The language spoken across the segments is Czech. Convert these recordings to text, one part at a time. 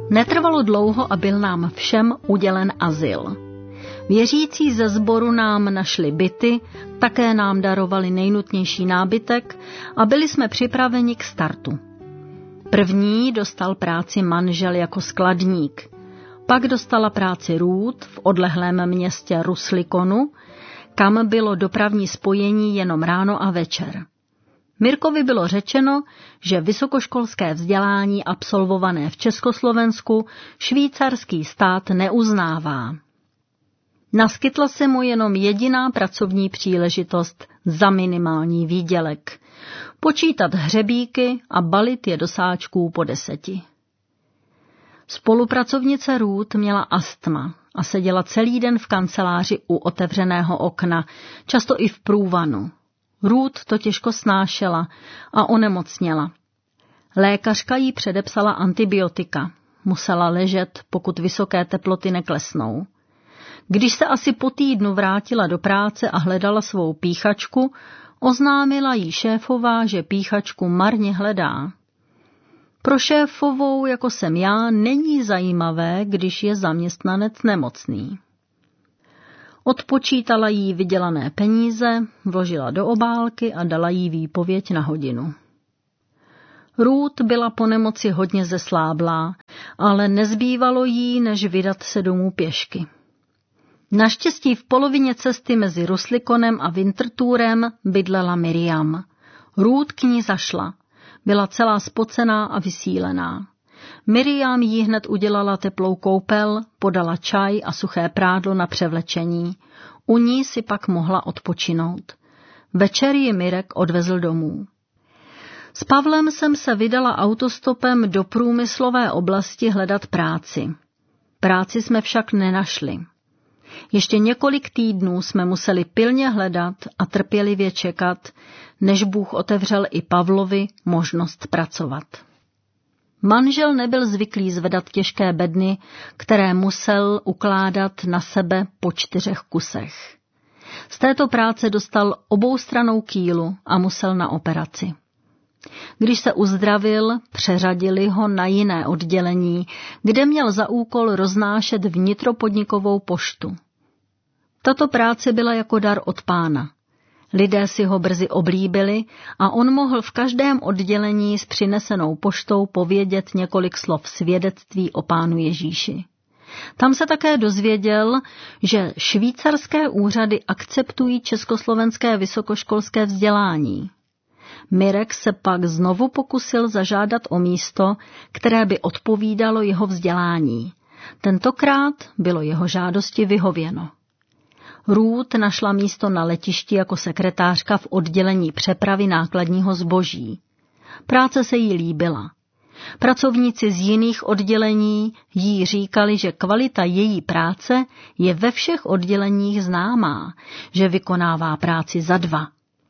Netrvalo dlouho a byl nám všem udělen azyl. Věřící ze sboru nám našli byty, také nám darovali nejnutnější nábytek a byli jsme připraveni k startu. První dostal práci manžel jako skladník, pak dostala práci Ruth v odlehlém městě Ruslikonu, kam bylo dopravní spojení jenom ráno a večer. Mirkovi bylo řečeno, že vysokoškolské vzdělání absolvované v Československu švýcarský stát neuznává. Naskytla se mu jenom jediná pracovní příležitost za minimální výdělek. Počítat hřebíky a balit je do sáčků po 10. Spolupracovnice Ruth měla astma a seděla celý den v kanceláři u otevřeného okna, často i v průvanu. Ruth to těžko snášela a onemocněla. Lékařka jí předepsala antibiotika. Musela ležet, pokud vysoké teploty neklesnou. Když se asi po týdnu vrátila do práce a hledala svou píchačku, oznámila jí šéfová, že píchačku marně hledá. Pro šéfovou, jako jsem já, není zajímavé, když je zaměstnanec nemocný. Odpočítala jí vydělané peníze, vložila do obálky a dala jí výpověď na hodinu. Ruth byla po nemoci hodně zesláblá, ale nezbývalo jí, než vydat se domů pěšky. Naštěstí v polovině cesty mezi Ruslikonem a Winterthurem bydlela Miriam. Ruth k ní zašla. Byla celá spocená a vysílená. Miriam jí hned udělala teplou koupel, podala čaj a suché prádlo na převlečení. U ní si pak mohla odpočinout. Večer ji Mirek odvezl domů. S Pavlem jsem se vydala autostopem do průmyslové oblasti hledat práci. Práci jsme však nenašli. Ještě několik týdnů jsme museli pilně hledat a trpělivě čekat, než Bůh otevřel i Pavlovi možnost pracovat. Manžel nebyl zvyklý zvedat těžké bedny, které musel ukládat na sebe po 4 kusech. Z této práce dostal oboustrannou kýlu a musel na operaci. Když se uzdravil, přeřadili ho na jiné oddělení, kde měl za úkol roznášet vnitropodnikovou poštu. Tato práce byla jako dar od Pána. Lidé si ho brzy oblíbili a on mohl v každém oddělení s přinesenou poštou povědět několik slov svědectví o Pánu Ježíši. Tam se také dozvěděl, že švýcarské úřady akceptují československé vysokoškolské vzdělání. Mirek se pak znovu pokusil zažádat o místo, které by odpovídalo jeho vzdělání. Tentokrát bylo jeho žádosti vyhověno. Ruth našla místo na letišti jako sekretářka v oddělení přepravy nákladního zboží. Práce se jí líbila. Pracovníci z jiných oddělení jí říkali, že kvalita její práce je ve všech odděleních známá, že vykonává práci za 2.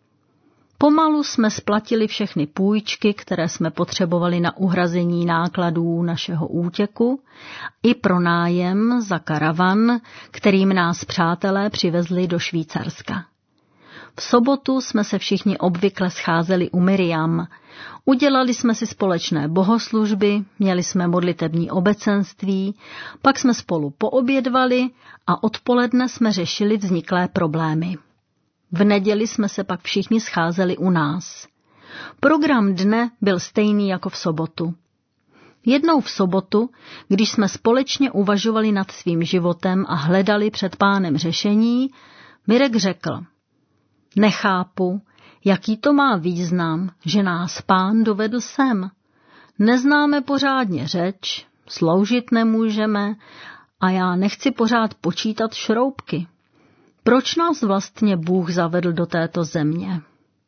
Pomalu jsme splatili všechny půjčky, které jsme potřebovali na uhrazení nákladů našeho útěku, i pro nájem za karavan, kterým nás přátelé přivezli do Švýcarska. V sobotu jsme se všichni obvykle scházeli u Miriam. Udělali jsme si společné bohoslužby, měli jsme modlitební obecenství, pak jsme spolu poobědvali a odpoledne jsme řešili vzniklé problémy. V neděli jsme se pak všichni scházeli u nás. Program dne byl stejný jako v sobotu. Jednou v sobotu, když jsme společně uvažovali nad svým životem a hledali před Pánem řešení, Mirek řekl: nechápu, jaký to má význam, že nás Pán dovedl sem. Neznáme pořádně řeč, sloužit nemůžeme a já nechci pořád počítat šroubky. Proč nás vlastně Bůh zavedl do této země?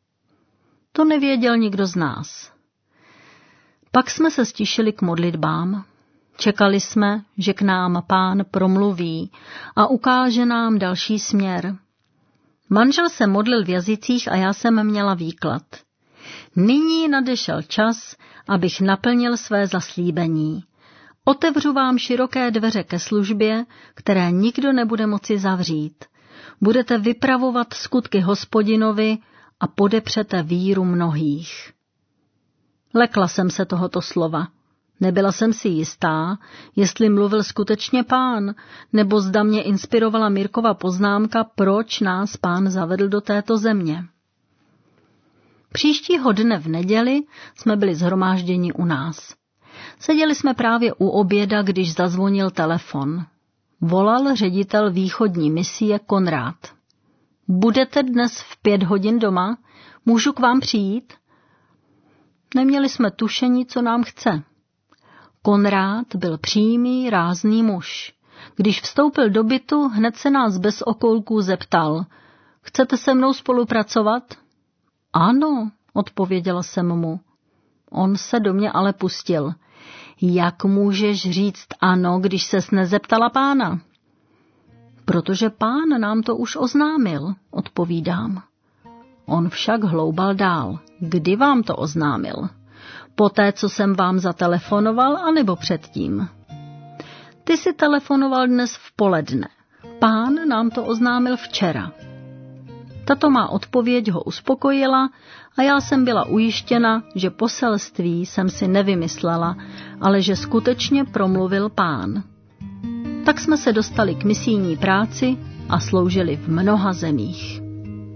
To nevěděl nikdo z nás. Pak jsme se stišili k modlitbám. Čekali jsme, že k nám Pán promluví a ukáže nám další směr. Manžel se modlil v jazycích a já jsem měla výklad. Nyní nadešel čas, abych naplnil své zaslíbení. Otevřu vám široké dveře ke službě, které nikdo nebude moci zavřít. Budete vypravovat skutky Hospodinovi a podepřete víru mnohých. Lekla jsem se tohoto slova. Nebyla jsem si jistá, jestli mluvil skutečně Pán, nebo zda mě inspirovala Mirkova poznámka, proč nás Pán zavedl do této země. Příštího dne v neděli jsme byli shromážděni u nás. Seděli jsme právě u oběda, když zazvonil telefon. Volal ředitel východní misie Konrád. Budete dnes v 5 hodin doma? Můžu k vám přijít? Neměli jsme tušení, co nám chce. Konrád byl přímý, rázný muž. Když vstoupil do bytu, hned se nás bez okolků zeptal. Chcete se mnou spolupracovat? Ano, odpověděla jsem mu. On se do mě ale pustil. Jak můžeš říct ano, když ses nezeptala Pána? Protože Pán nám to už oznámil, odpovídám. On však hloubal dál. Kdy vám to oznámil? Poté, co jsem vám zatelefonoval, anebo předtím? Ty si telefonoval dnes v poledne. Pán nám to oznámil včera. Tato má odpověď ho uspokojila a já jsem byla ujištěna, že poselství jsem si nevymyslela, ale že skutečně promluvil Pán. Tak jsme se dostali k misijní práci a sloužili v mnoha zemích.